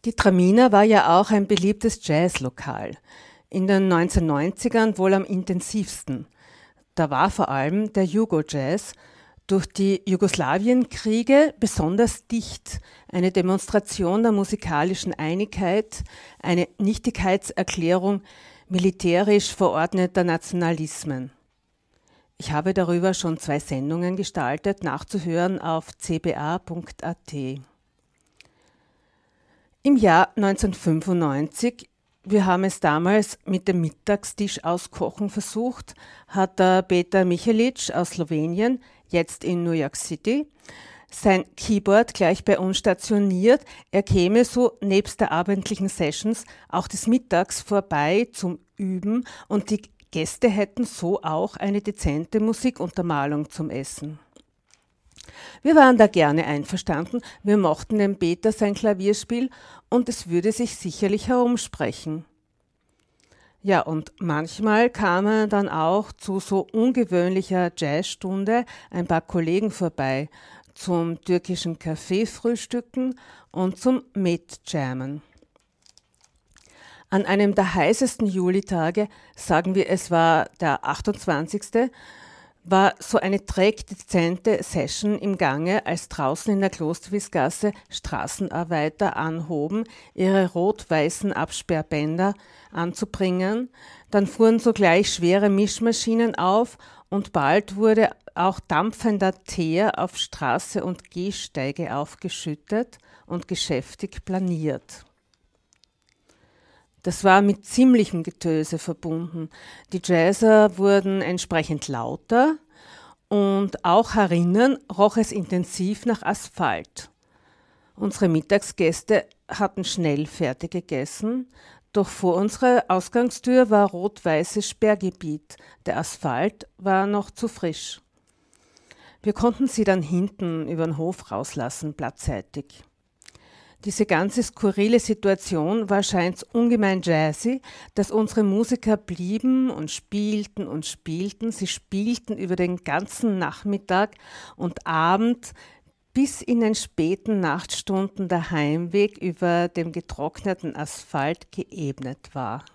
Die Traminer war ja auch ein beliebtes Jazzlokal. In den 1990ern wohl am intensivsten. Da war vor allem der Jugo-Jazz durch die Jugoslawienkriege besonders dicht, eine Demonstration der musikalischen Einigkeit, eine Nichtigkeitserklärung militärisch verordneter Nationalismen. Ich habe darüber schon 2 Sendungen gestaltet, nachzuhören auf cba.at. Im Jahr 1995, wir haben es damals mit dem Mittagstisch auskochen versucht, hat der Peter Michelic aus Slowenien, jetzt in New York City, sein Keyboard gleich bei uns stationiert. Er käme so nebst der abendlichen Sessions auch des Mittags vorbei zum Üben und die Gäste hätten so auch eine dezente Musikuntermalung zum Essen. Wir waren da gerne einverstanden, wir mochten dem Peter sein Klavierspiel und es würde sich sicherlich herumsprechen. Ja, und manchmal kamen dann auch zu so ungewöhnlicher Jazzstunde ein paar Kollegen vorbei, zum türkischen Kaffeefrühstücken und zum Met-Jammen. An einem der heißesten Julitage, sagen wir es war der 28., war so eine träg dezente Session im Gange, als draußen in der Klosterwiesgasse Straßenarbeiter anhoben, ihre rot-weißen Absperrbänder anzubringen. Dann fuhren sogleich schwere Mischmaschinen auf und bald wurde auch dampfender Teer auf Straße und Gehsteige aufgeschüttet und geschäftig planiert. Das war mit ziemlichem Getöse verbunden. Die Jazzer wurden entsprechend lauter und auch herinnen roch es intensiv nach Asphalt. Unsere Mittagsgäste hatten schnell fertig gegessen, doch vor unserer Ausgangstür war rot-weißes Sperrgebiet. Der Asphalt war noch zu frisch. Wir konnten sie dann hinten über den Hof rauslassen, blattseitig. Diese ganze skurrile Situation war scheint's ungemein jazzy, dass unsere Musiker blieben und spielten und spielten. Sie spielten über den ganzen Nachmittag und Abend bis in den späten Nachtstunden der Heimweg über dem getrockneten Asphalt geebnet war.